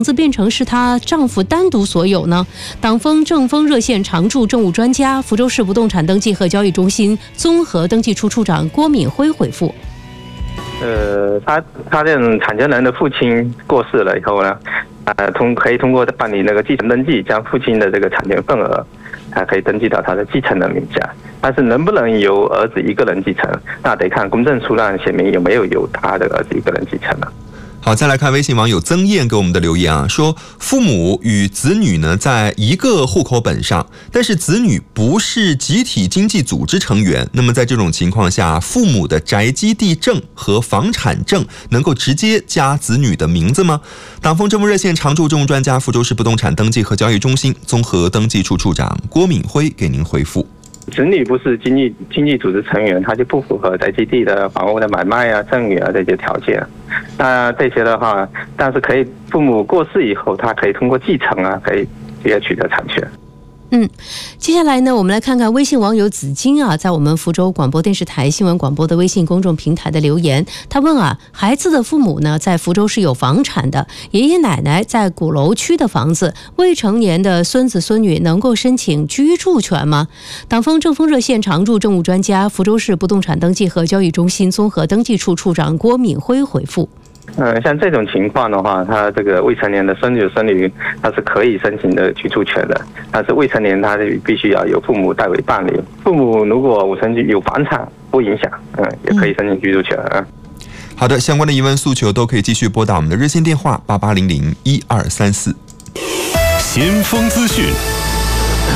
子变成是她丈夫单独所有呢？党风政风热线常驻政务专家、福州市不动产登记和交易中心综合登记处处长郭敏辉回复： 他这种产权人的父亲过世了以后呢，可以通过办理那个继承登记，将父亲的这个产权份额，可以登记到他的继承人名下。但是能不能由儿子一个人继承，那得看公证书上写明有没有由他的儿子一个人继承了。 好，再来看微信网友曾燕给我们的留言啊，说父母与子女呢在一个户口本上，但是子女不是集体经济组织成员，那么在这种情况下，父母的宅基地证和房产证能够直接加子女的名字吗？党风政务热线常驻政务专家、福州市不动产登记和交易中心综合登记处处长郭敏辉给您回复。 子女不是经济组织成员，他就不符合宅基地的房屋的买卖啊、赠与啊这些条件。那这些的话，但是可以父母过世以后，他可以通过继承啊，可以直接取得产权。 接下来呢，我们来看看微信网友紫金啊，在我们福州广播电视台新闻广播的微信公众平台的留言。他问啊，孩子的父母呢，在福州是有房产的，爷爷奶奶在鼓楼区的房子，未成年的孙子孙女能够申请居住权吗？党风政风热线常驻政务专家、福州市不动产登记和交易中心综合登记处处长郭敏辉回复。 像这种情况的话，他这个未成年的孙子孙女，他是可以申请的居住权的，但是未成年他必须要由父母代为办理。父母如果有房产不影响，也可以申请居住权。 好的，相关的疑问诉求都可以继续拨打我们的热线电话88001234。 先锋资讯。